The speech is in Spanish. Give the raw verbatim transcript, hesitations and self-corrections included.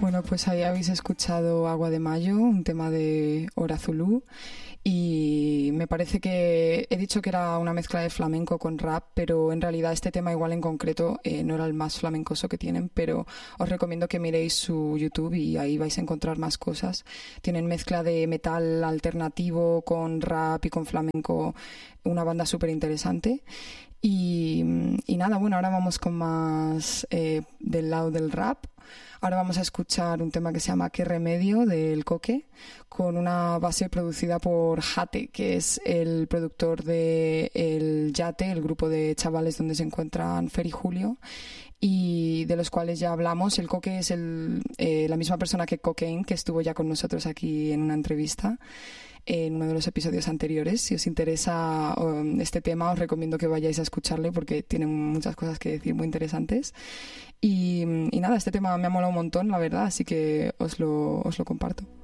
Bueno, pues ahí habéis escuchado Agua de Mayo, un tema de Hora Zulú. Y me parece que he dicho que era una mezcla de flamenco con rap, pero en realidad este tema igual en concreto eh, no era el más flamencoso que tienen, pero os recomiendo que miréis su YouTube y ahí vais a encontrar más cosas. Tienen mezcla de metal alternativo con rap y con flamenco, una banda súper interesante. Y, y nada, bueno, ahora vamos con más eh, del lado del rap. Ahora vamos a escuchar un tema que se llama Qué Remedio, del Coque, con una base producida por Jate, que es el productor de El Yate, el grupo de chavales donde se encuentran Fer y Julio, y de los cuales ya hablamos. El Coque es el, eh, la misma persona que Cocaine, que estuvo ya con nosotros aquí en una entrevista en uno de los episodios anteriores. Si os interesa um, este tema, os recomiendo que vayáis a escucharle porque tiene muchas cosas que decir muy interesantes. Y, y nada, este tema me ha molado un montón, la verdad, así que os lo, os lo comparto.